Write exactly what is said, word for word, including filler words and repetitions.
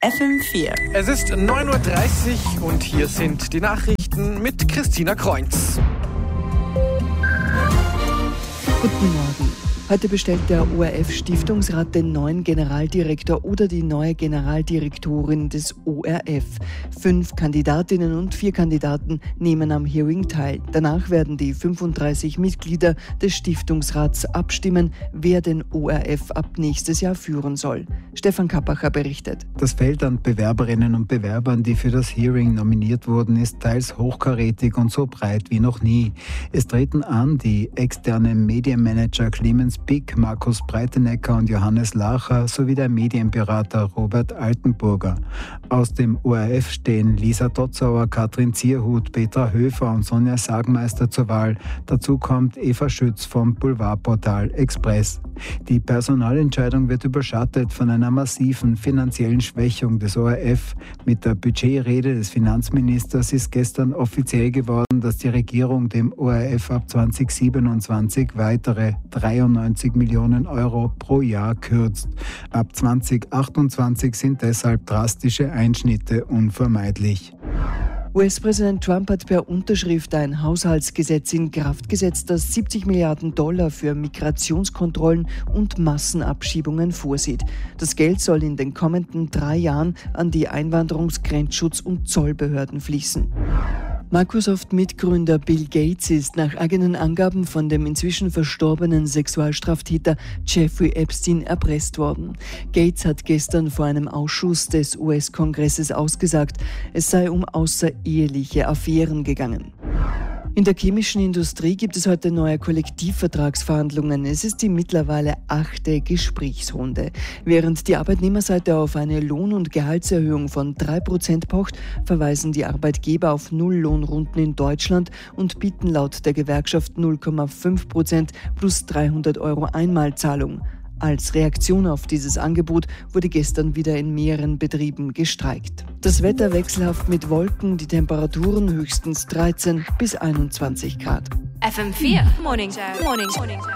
F M vier. Es ist neun Uhr dreißig und hier sind die Nachrichten mit Christina Kreunz. Guten Morgen. Heute bestellt der O R F-Stiftungsrat den neuen Generaldirektor oder die neue Generaldirektorin des O R F. Fünf Kandidatinnen und vier Kandidaten nehmen am Hearing teil. Danach werden die fünfunddreißig Mitglieder des Stiftungsrats abstimmen, wer den O R F ab nächstes Jahr führen soll. Stefan Kappacher berichtet. Das Feld an Bewerberinnen und Bewerbern, die für das Hearing nominiert wurden, ist teils hochkarätig und so breit wie noch nie. Es treten an die externen Medienmanager Clemens Pick, Markus Breitenecker und Johannes Lacher sowie der Medienberater Robert Altenburger. Aus dem O R F stehen Lisa Dotzauer, Katrin Zierhut, Petra Höfer und Sonja Sagmeister zur Wahl. Dazu kommt Eva Schütz vom Boulevardportal Express. Die Personalentscheidung wird überschattet von einer massiven finanziellen Schwächung des O R F. Mit der Budgetrede des Finanzministers ist gestern offiziell geworden, dass die Regierung dem O R F ab zwanzig siebenundzwanzig weitere dreiundneunzig Millionen Euro pro Jahr kürzt. Ab zwanzig achtundzwanzig sind deshalb drastische Einschnitte unvermeidlich. U S-Präsident Trump hat per Unterschrift ein Haushaltsgesetz in Kraft gesetzt, das siebzig Milliarden Dollar für Migrationskontrollen und Massenabschiebungen vorsieht. Das Geld soll in den kommenden drei Jahren an die Einwanderungs-, Grenzschutz- und Zollbehörden fließen. Microsoft-Mitgründer Bill Gates ist nach eigenen Angaben von dem inzwischen verstorbenen Sexualstraftäter Jeffrey Epstein erpresst worden. Gates hat gestern vor einem Ausschuss des U S-Kongresses ausgesagt, es sei um außereheliche Affären gegangen. In der chemischen Industrie gibt es heute neue Kollektivvertragsverhandlungen. Es ist die mittlerweile achte Gesprächsrunde. Während die Arbeitnehmerseite auf eine Lohn- und Gehaltserhöhung von drei Prozent pocht, verweisen die Arbeitgeber auf Nulllohnrunden in Deutschland und bieten laut der Gewerkschaft null Komma fünf Prozent plus dreihundert Euro Einmalzahlung. Als Reaktion auf dieses Angebot wurde gestern wieder in mehreren Betrieben gestreikt. Das Wetter wechselhaft mit Wolken, die Temperaturen höchstens dreizehn bis einundzwanzig Grad. F M vier Morning Show. Morning Show.